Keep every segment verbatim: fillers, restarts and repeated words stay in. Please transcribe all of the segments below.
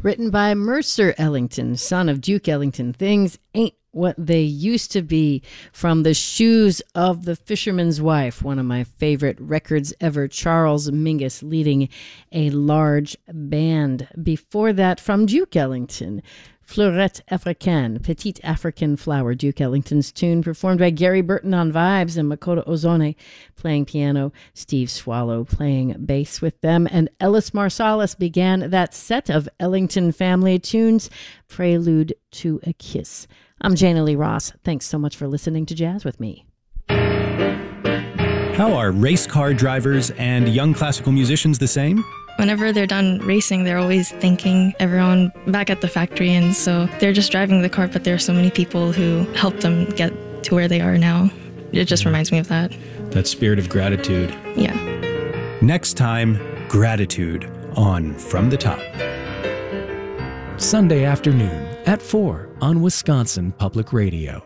written by Mercer Ellington, son of Duke Ellington. Things ain't what they used to be, from The Shoes of the Fisherman's Wife, one of my favorite records ever. Charles Mingus leading a large band. Before that, from Duke Ellington, Fleurette Africaine, Petite African Flower, Duke Ellington's tune, performed by Gary Burton on vibes and Makoto Ozone playing piano, Steve Swallow playing bass with them, and Ellis Marsalis began that set of Ellington family tunes, Prelude to a Kiss. I'm Jana Lee Ross. Thanks so much for listening to Jazz with me. How are race car drivers and young classical musicians the same? Whenever they're done racing, they're always thanking everyone back at the factory, and so they're just driving the car, but there are so many people who helped them get to where they are now. It just reminds me of that. That spirit of gratitude. Yeah. Next time, gratitude on From the Top. Sunday afternoon at four on Wisconsin Public Radio.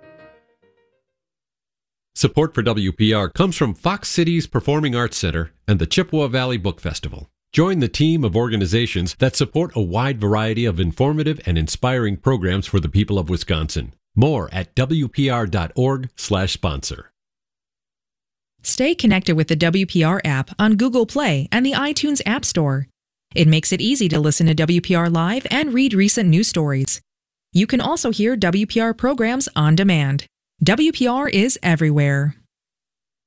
Support for W P R comes from Fox Cities Performing Arts Center and the Chippewa Valley Book Festival. Join the team of organizations that support a wide variety of informative and inspiring programs for the people of Wisconsin. More at W P R dot org slash sponsor. Stay connected with the W P R app on Google Play and the iTunes App Store. It makes it easy to listen to W P R Live and read recent news stories. You can also hear W P R programs on demand. W P R is everywhere.